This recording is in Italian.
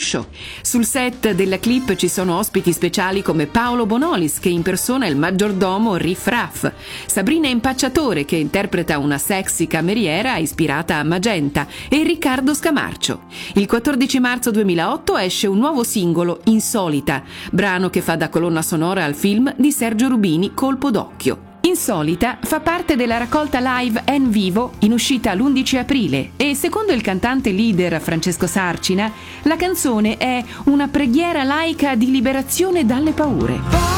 Show. Sul set della clip ci sono ospiti speciali come Paolo Bonolis, che impersona il maggiordomo Riff Raff, Sabrina Impacciatore, che interpreta una sexy cameriera ispirata a Magenta, e Riccardo Scamarcio. Il 14 marzo 2008 esce un nuovo singolo, Insolita, brano che fa da colonna sonora al film di Sergio Rubini, Colpo d'occhio. Insolita fa parte della raccolta live En Vivo in uscita l'11 aprile e, secondo il cantante leader Francesco Sarcina, la canzone è una preghiera laica di liberazione dalle paure.